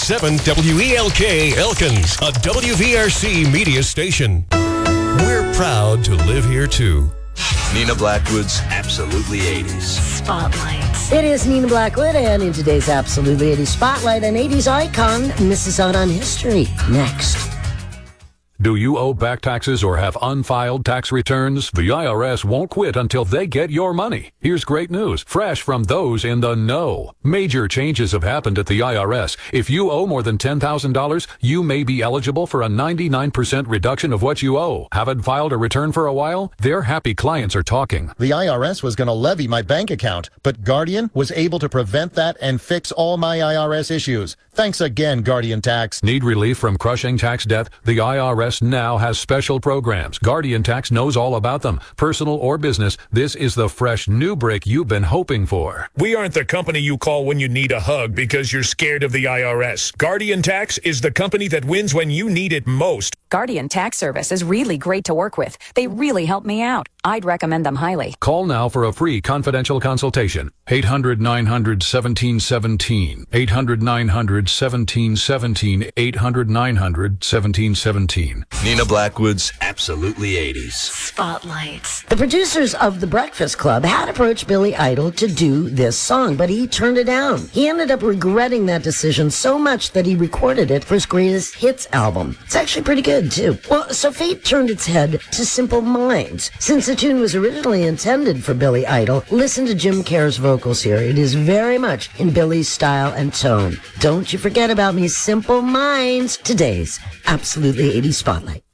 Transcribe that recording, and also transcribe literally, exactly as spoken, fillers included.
seven W E L K Elkins, a W V R C media station. We're proud to live here too. Nina Blackwood's Absolutely eighties. Spotlight. It is Nina Blackwood, and in today's Absolutely eighties Spotlight, an eighties icon misses out on history. Next. Do you owe back taxes or have unfiled tax returns? The I R S won't quit until they get your money. Here's great news, fresh from those in the know. Major changes have happened at the I R S. If you owe more than ten thousand dollars, you may be eligible for a ninety-nine percent reduction of what you owe. Haven't filed a return for a while? Their happy clients are talking. The I R S was going to levy my bank account, but Guardian was able to prevent that and fix all my I R S issues. Thanks again, Guardian Tax. Need relief from crushing tax debt? The I R S now has special programs. Guardian Tax knows all about them. Personal or business, this is the fresh new break you've been hoping for. We aren't the company you call when you need a hug because you're scared of the I R S. Guardian Tax is the company that wins when you need it most. Guardian Tax Service is really great to work with. They really help me out. I'd recommend them highly. Call now for a free confidential consultation. eight hundred nine hundred seventeen seventeen. eight hundred nine hundred seventeen seventeen. eight hundred nine hundred seventeen seventeen. Nina Blackwood's Absolutely eighties. Spotlight. The producers of The Breakfast Club had approached Billy Idol to do this song, but he turned it down. He ended up regretting that decision so much that he recorded it for his greatest hits album. It's actually pretty good, too. Well, so fate turned its head to Simple Minds. Since the tune was originally intended for Billy Idol, listen to Jim Kerr's vocals here. It is very much in Billy's style and tone. Don't you forget about me, Simple Minds. Today's Absolutely eighties Spotlight.